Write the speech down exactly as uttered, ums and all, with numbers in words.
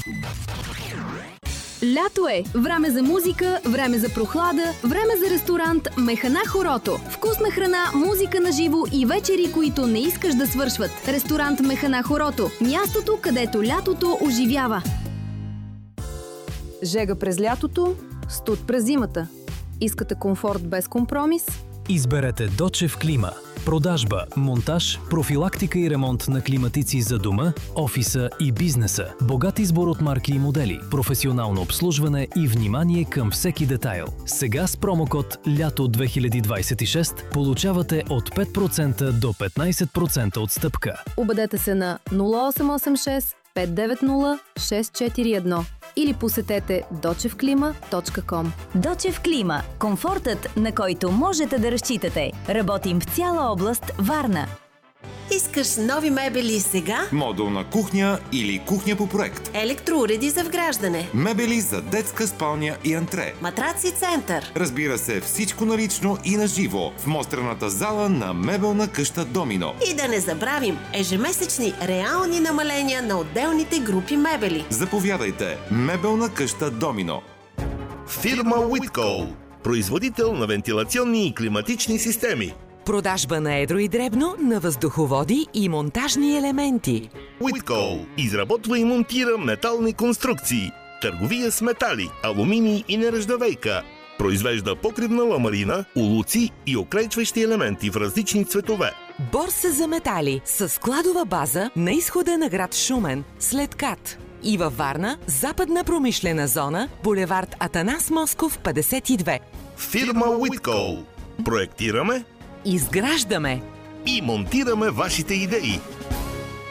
Лято е! Време за музика, време за прохлада, време за ресторант Механа Хорото. Вкусна храна, музика на живо и вечери, които не искаш да свършват. Ресторант Механа Хорото. Мястото, където лятото оживява. Жега през лятото, студ през зимата. Искате комфорт без компромис? Изберете Дочев Клима. Продажба, монтаж, профилактика и ремонт на климатици за дома, офиса и бизнеса. Богат избор от марки и модели, професионално обслужване и внимание към всеки детайл. Сега с промокод Лято две хиляди двадесет и шест получавате от пет процента до петнадесет процента отстъпка. Обадете се на нула осем осем шест пет девет нула шест четири едно или посетете дочев клима точка ком. Дочев Клима. Комфортът, на който можете да разчитате. Работим в цяла област Варна. Искаш нови мебели сега? Модулна кухня или кухня по проект. Електроуреди за вграждане. Мебели за детска спалня и антре. Матраци център. Разбира се, всичко налично и на живо в мострената зала на мебелна къща Домино. И да не забравим ежемесечни реални намаления на отделните групи мебели. Заповядайте, мебелна къща Домино. Фирма Уиткол. Производител на вентилационни и климатични системи. Продажба на едро и дребно на въздуховоди и монтажни елементи. Уиткол изработва и монтира метални конструкции. Търговия с метали, алуминий и нержавейка. Произвежда покривна ламарина, улуци и оклейчващи елементи в различни цветове. Борса за метали с складова база на изхода на град Шумен, след КАТ. И във Варна, западна промишлена зона, булевард Атанас Москов, петдесет и две. Фирма Уиткол. Проектираме, Изграждаме и монтираме вашите идеи.